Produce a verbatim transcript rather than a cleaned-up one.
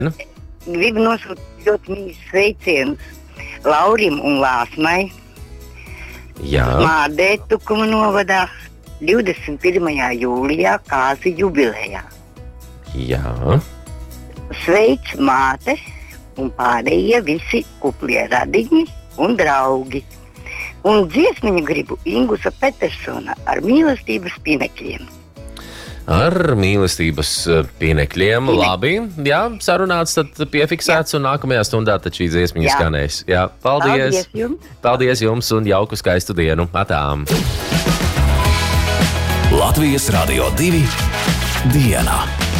Nu? Gribu nosūtīt ļoti mīļus sveicienus Laurim un Lāsmai. Jā. Mādē Tukuma novadā divdesmit pirmajā jūlijā kāzu jubilejā. Jā. Sveic māte un pārējie visi kuplie radiņi un draugi. Un dziesmiņu gribu Ingusa Petersona ar mīlestības pinekļiem. Ar mīlestības pinekļiem, Pinek. labi. Jā, sarunāts, tad piefiksēts, jā. Un nākamajā stundā tad šī dziesmiņa skanēs. Jā, paldies. Paldies jums. Paldies jums un jauku skaistu dienu. Atām. Latvijas Radio divi diena.